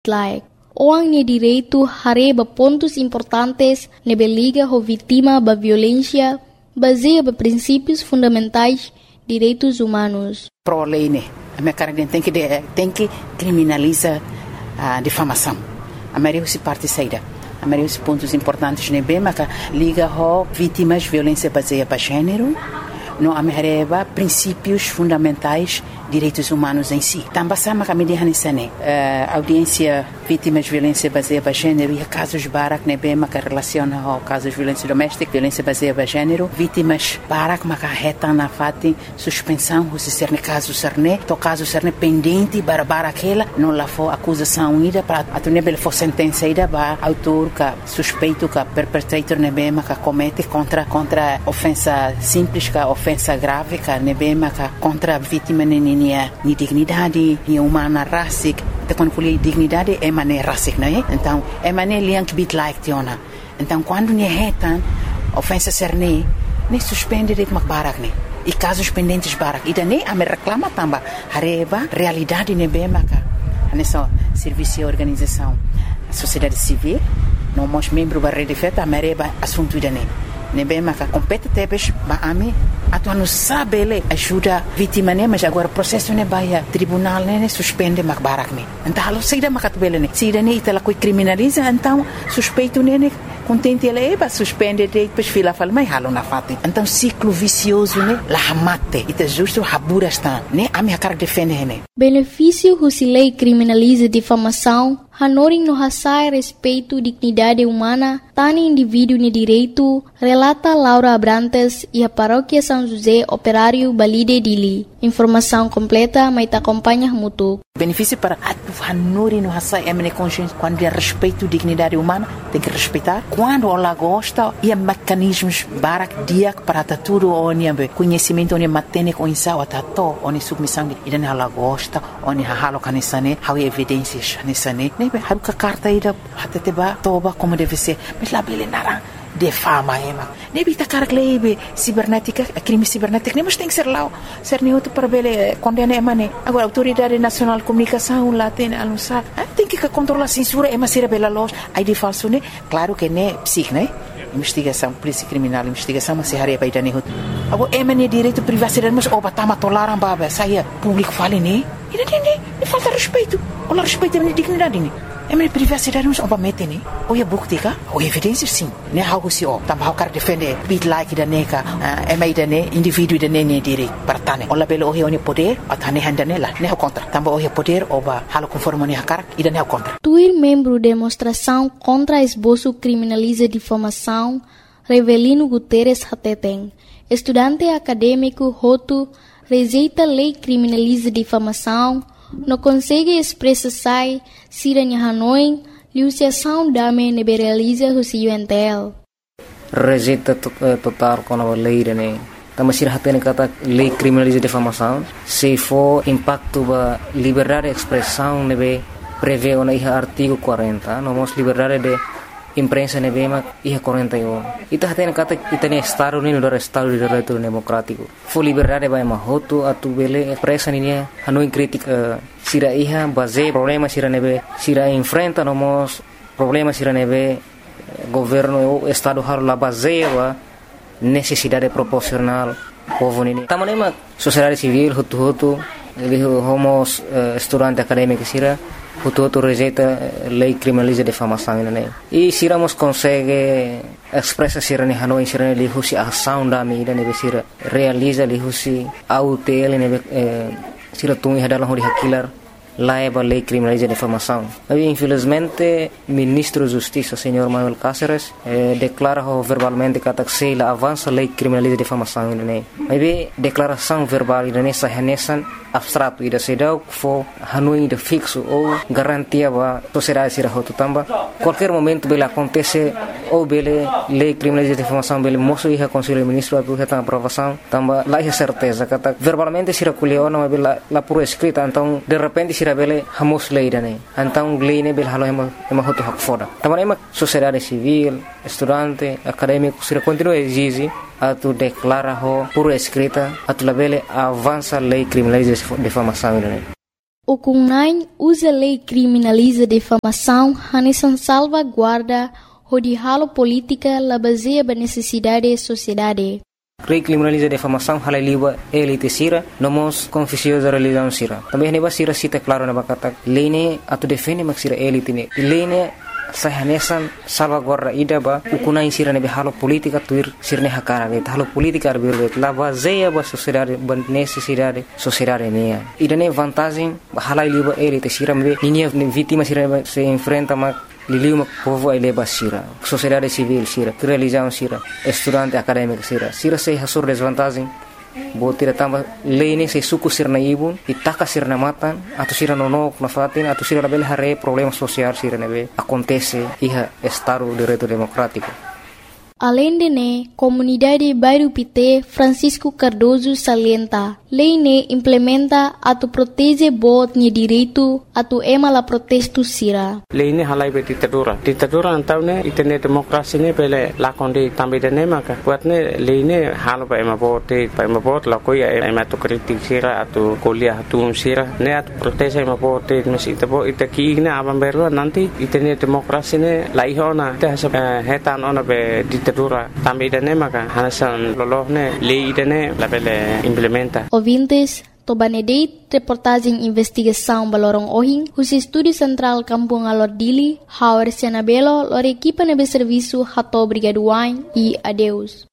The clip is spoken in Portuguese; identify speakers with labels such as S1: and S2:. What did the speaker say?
S1: like. Orang ni direito hareba pontos importantes nebe liga ho vítima ba violência baseia ba princípios fundamentais direitos humanos.
S2: Pro lei né, a minha cara tem que criminalizar a difamação. A maioria se parte saída. A maioria dos pontos importantes nebe mas liga ho vítimas de violência baseada para gênero. Não amarreba princípios fundamentais direitos humanos em si. Também sama que me diha nisane audiência vítimas de violência baseada em gênero e casos barak nebema que relaciona ao casos de violência doméstica, violência baseada em gênero, vítimas barak maka reta na fati suspensão se ser caso serne, to caso serne pendente para aquela não lá for acusação unida para atunebel for sentença ida ba autor que suspeito que perpetrator nebema que comete contra ofensa simples que ofensa grave que nebema que contra vítima ni dignidade, ni humana racic. Então quando fui dignidade é maneira racic, não é? Então é maneira liang bit like tiona. Então quando ni retan ofensa serne, ni suspende det mak barak ni. E casos pendentes barak. E daí a me reclama tamba hareba realidade ne bema ka. Nessa serviço organização sociedade civil, não mos membro da rede feta a mereba assunto dane. Ne bema ka compete tebes ba ami atuan não sabe ele ajuda vítima né mas agora processo né baia tribunal né suspende mak barak né então halo saída makat bele né saída né itala coi criminaliza então suspeito né contente ele ba suspende depois fila fala mas halo na fati então ciclo vicioso né la mate ita justo habura está né a minha cara defende né
S1: benefício se lei criminaliza difamação hanoring no hasai respeito dignidade humana tani indivíduo ne direito relata Laura Abrantes e a paróquia São José Operário Balide Dili. Informação completa, mas te acompanha muito.
S2: Benefício para a hanuri no hasai é consciência quando é respeito dignidade humana tem que respeitar quando ela gosta e mecanismos barak dia para tudo onde conhecimento onde matene com isso atato onde submissão e dan ela gosta onde halo kanisane how evidências nisane ne haruka carta ida hateba toba como deve ser mas lá bele nara defama ema nebi takar klebe cibernética crime cibernético nem mas tem que ser lá ser nem outro para bele condena emane agora autoridade nacional de comunicação lá tem anunciar tem que controlar a censura ema ser bela loja aí de falso né claro que né psic né investigação polícia criminal investigação mas se haria para idane agora emane direito privacidade mas oba tama tolaram baba saia público fale né e falta respeito ou respeito a minha dignidade né é minha privacidade mas oba mete né ou é buktika ou evidência sim né algo se ó também o cara defende bit like da neka é mais da né indivíduo da né direito para tane ou labelo ou é poder atane handa nela né o contra também ou é poder oba halo conforme né cara e da né o contra
S1: tuir membro demonstração contra esboço criminaliza difamação Revelino Guterres Hateten estudante acadêmico Roto rejeita lei criminaliza difamação não consegue expressar siranya Hanoi liusiação dame neberaliza o UNTL.
S3: Rejeita total com a lei né. Tama sira hatene kata lei criminaliza difamação se for impacto ba liberdade de expressão nebe prevê ona iha artigo 40 nomos liberdade de imprensa nebema iha 41 ita hatene kata itane estado ni do estado de direito democrático for liberdade ba mahoto atu bele expressa ni Hanoi crítica sira iha base problema sira nebe sira enfrenta nomos problema sira nebe governo o estado har la base wa necessidade proporcional povo ni tamanema sociedade civil hutu ele homos estudante acadêmico sira hutu rejeita lei criminaliza difamação né e siramos consegue expressa sira ni Hanoi sira li husi ação da medida nebe sira realiza li husi autel nebe sira tungi hadalah hori hakilar laiba lei criminaliza difamação. Mas infelizmente ministro de Justiça senhor Manuel Cáceres declara verbalmente que a avança lei criminaliza difamação né. Mas declaração verbal nessa renesan abstrato ida sedau fo Hanoi de fixo ou garantia ba sociedade sira hotu tamba qualquer momento bela acontece ou bele lei criminaliza difamação bele moço ia conselho ministro a aprovação tamba lá é certeza que verbalmente sira kuleona mas bela la por escrita então de repente sira bele hamos lei dane então lei ne bele halo ema hotu hak foda tamba ema sociedade civil estudante acadêmico sira continua exige a tu declara por escrita a tu labele avança lei criminaliza difamação
S1: O CUNAI usa a lei criminaliza difamação hanesan salvaguarda onde halo política la baseia ba necessidade da sociedade.
S3: Lei criminaliza difamação halai liba elite sira nomos confusiosa religião sira. Também neba sira cita claro na bakata lei ne atu defende mak sira elite ne. Lei ne sai hanesan salvaguarda ida ba ukunai sira nebe halo politika tuir sirne hakara ne halo politika arbir la baseia ba sociedade ba necessidade sociedade ne. Ida ne vantagem halai liba elite sira me ninia vítima sira se enfrenta mak liliu povo ai leba sira, sociedade civil sira, religião sira, estudante acadêmico sira, sira sei hasur desvantagem, botira tamba lei ne sei suku sira na ibun, itaka sira na matan, atu sira nonok na fatin, atu sira label hare problema social sira nebe, acontece iha estado direito democrático.
S1: Além de ne, comunidade bairro Pité Francisco Cardoso salienta, lei ne implementa atu protege bot ni direito atu ema la protesto sira.
S4: Lei ne halai be ditadura antau ne itene demokrasi ne pele lakonde tambe de ne maka buat ne lei ne halo ba ema bot la ko ya ema to kritik sira atu kuliah atu sira ne atu protege ema bot mesi tabo itaki ne abam beru nanti itene demokrasi ne laihona te hetan ona be ditadura tambe de ne maka hanasan lolohne lei de ne la bele implementa.
S1: Ouvintes, Tobanedeit, reportagem investigação balorong ohing, os estúdio central Kampung Alordili, Hauer Senabelo, lor equipa nebe serviço Hato Brigaduain e adeus.